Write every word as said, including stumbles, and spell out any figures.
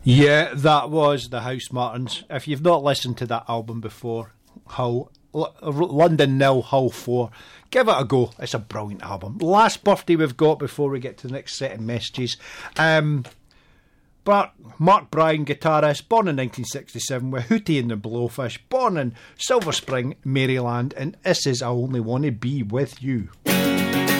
Yeah, that was the Housemartins. If you've not listened to that album before, Hull, L- London nil, Hull four, give it a go. It's a brilliant album. Last birthday we've got before we get to the next set of messages. Um, but Mark Bryan, guitarist, born in nineteen sixty-seven with Hootie and the Blowfish, born in Silver Spring, Maryland, and this is I Only Want to Be With You.